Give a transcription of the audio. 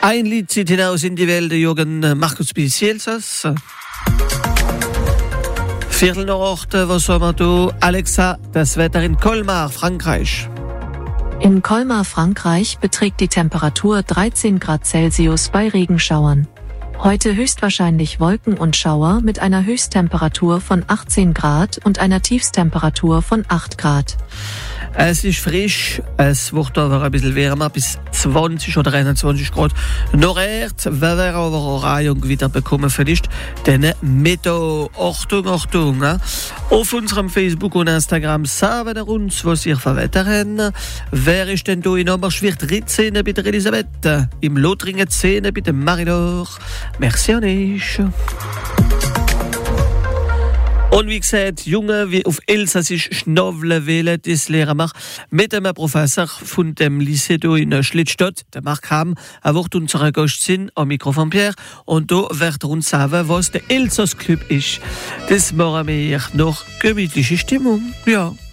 Ein Lied zieht hinaus in die Welt, Jürgen Markus Bielsass. Viertel nach 8, was soll man tun? Alexa, das Wetter in Colmar, Frankreich. In Colmar, Frankreich, beträgt die Temperatur 13 Grad Celsius bei Regenschauern. Heute höchstwahrscheinlich Wolken und Schauer mit einer Höchsttemperatur von 18 Grad und einer Tiefstemperatur von 8 Grad. Es ist frisch, es wird aber ein bisschen wärmer, bis 20 oder 21 Grad. Nordwärts, wir werden aber eine Reihung wieder bekommen, vielleicht den Meteo. Achtung, Achtung. Auf unserem Facebook und Instagram sagen wir uns, was ihr für Wetter habt. Wer ist denn da in Oberschwert 13 bei der Elisabeth? Im Lothringen 10 bei dem Marinor. Merci an euch. Und wie gesagt, Junge, wie auf Elsassisch Schnovle wählen, das Lehrer macht, mit dem Professor von dem Lycée in Schlittstadt, der Marc Ham, wird unser Gast sein, am Mikrofon Pierre, und da wird er uns sagen, was der Elsass Club ist. Das machen wir noch gemütliche Stimmung, ja.